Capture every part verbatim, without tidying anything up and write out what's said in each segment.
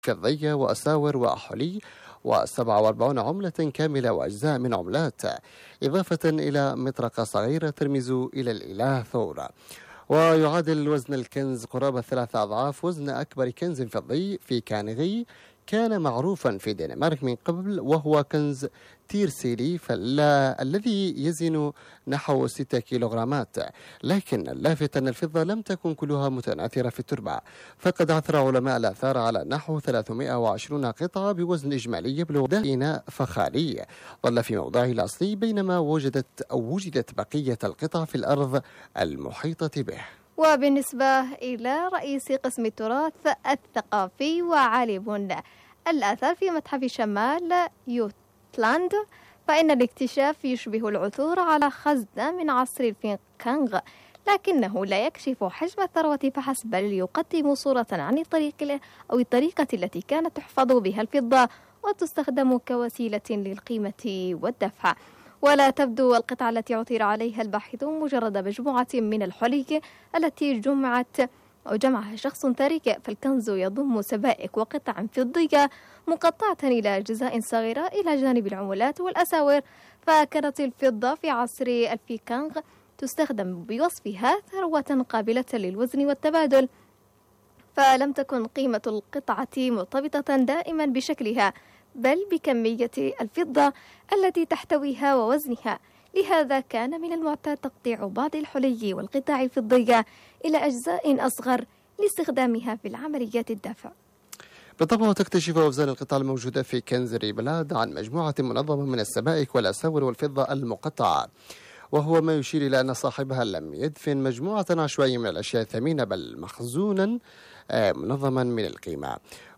فضية وأساور وحلي، وسبعة وأربعين عملة كاملة وأجزاء من عملات، إضافة إلى مطرقة صغيرة ترمز إلى الإله ثور. ويعادل وزن الكنز قرابة ثلاثة أضعاف وزن أكبر كنز فضي في كانغي كان معروفا في دنمارك من قبل، وهو كنز تيرسيلي فلا الذي يزن نحو ستة كيلوغرامات. لكن اللافت أن الفضة لم تكن كلها متناثرة في التربة، فقد عثر علماء الآثار على نحو ثلاثمائة وعشرين قطعة بوزن إجمالي يبلغ إناء فخاري ظل في موضعه الأصلي، بينما وجدت أو وجدت بقية القطع في الأرض المحيطة به. وبالنسبة إلى رئيس قسم التراث الثقافي وعالم الآثار في متحف شمال يوتلاند، فإن الاكتشاف يشبه العثور على خزنة من عصر الفيكانغ، لكنه لا يكشف حجم الثروة فحسب، بل يقدم صورة عن الطريق أو الطريقة التي كانت تحفظ بها الفضة وتستخدم كوسيلة للقيمة والدفع. ولا تبدو القطعة التي عثر عليها الباحثون مجرد مجموعة من الحلي التي جمعت أو جمعها شخص ثري، فالكنز يضم سبائك وقطع فضية مقطعة إلى أجزاء صغيرة إلى جانب العملات والأساور. فكانت الفضة في عصر الفيكانغ تستخدم بوصفها ثروة قابلة للوزن والتبادل، فلم تكن قيمة القطعة مرتبطة دائما بشكلها بل بكمية الفضة التي تحتويها ووزنها. لهذا كان من المعتاد تقطيع بعض الحلي والقطع الفضية إلى أجزاء أصغر لاستخدامها في العمليات الدفع. بالطبع تكتشف أوزان القطع الموجودة في كنز ريبلاد عن مجموعة منظمة من السبائك والأساور والفضة المقطعة، وهو ما يشير إلى أن صاحبها لم يدفن مجموعة عشوائية من الأشياء الثمينة بل مخزونا منظما من القيمة.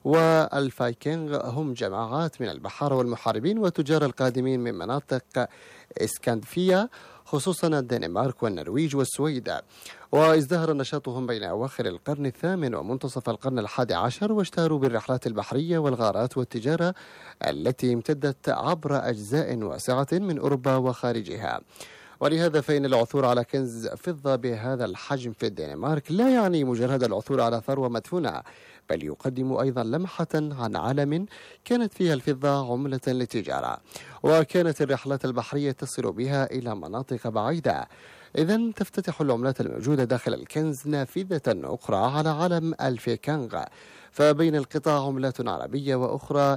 والفايكنغ هم جماعات من البحارة والمحاربين وتجار القادمين من مناطق اسكندفية، خصوصا الدنمارك والنرويج والسويد، وازدهر نشاطهم بين أواخر القرن الثامن ومنتصف القرن الحادي عشر، واشتهروا بالرحلات البحرية والغارات والتجارة التي امتدت عبر أجزاء واسعة من أوروبا وخارجها. ولهذا فإن العثور على كنز فضة بهذا الحجم في الدنمارك لا يعني مجرد العثور على ثروة مدفونة، بل يقدم أيضا لمحة عن عالم كانت فيها الفضة عملة للتجارة، وكانت الرحلات البحرية تصل بها إلى مناطق بعيدة. إذن تفتتح العملات الموجودة داخل الكنز نافذة أخرى على عالم الفيكانغ، فبين القطع عملات عربية وأخرى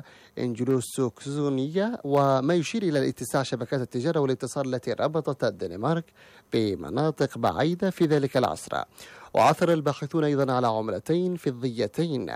إنجلوساكسونية، وما يشير إلى اتساع شبكات التجارة والاتصال التي ربطت الدنمارك بمناطق بعيدة في ذلك العصر. وعثر الباحثون أيضا على عملتين فضيتين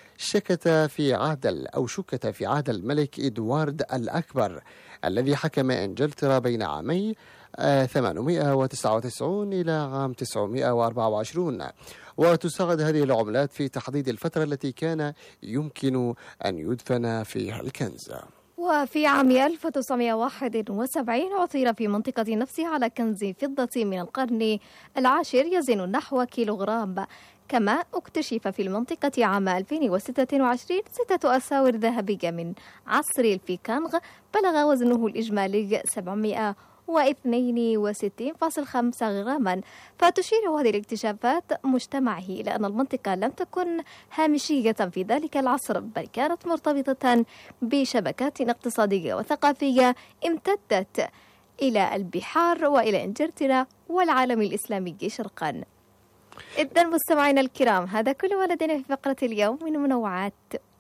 شكت في عهد أو شكت في عهد الملك إدوارد الأكبر الذي حكم إنجلترا بين عامي ثمانمائة وتسعة وتسعين إلى عام تسعمائة وأربعة وعشرين، وتساعد هذه العملات في تحديد الفترة التي كان يمكن أن يدفن فيها الكنز. وفي عام ألف وتسعمائة وواحد وسبعين عثر في منطقة نفسها على كنز فضة من القرن العاشر يزن نحو كيلوغرام. كما اكتشف في المنطقة عام ألفين وستة وعشرين ستة أساور ذهبية من عصر الفيكانغ بلغ وزنه الإجمالي سبعمائة واثنين وستين فاصلة خمسة غراما. فتشير هذه الاكتشافات مجتمعه إلى أن المنطقة لم تكن هامشية في ذلك العصر، بل كانت مرتبطة بشبكات اقتصادية وثقافية امتدت إلى البحار وإلى إنجلترا والعالم الإسلامي شرقا. إذن مستمعينا الكرام، هذا كل ما لدينا في فقرة اليوم من منوعات